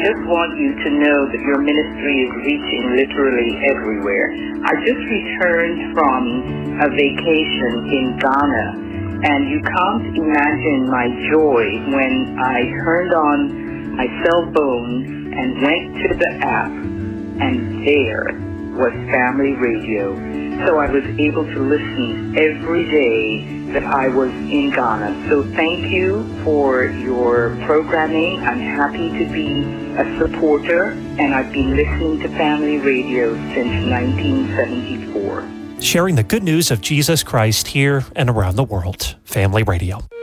just want you to know that your ministry is reaching literally everywhere. I just returned from a vacation in Ghana, and you can't imagine my joy when I turned on my cell phone and went to the app, and there was Family Radio. So I was able to listen every day that I was in Ghana. So thank you for your programming. I'm happy to be a supporter, and I've been listening to Family Radio since 1974. Sharing the good news of Jesus Christ here and around the world. Family Radio.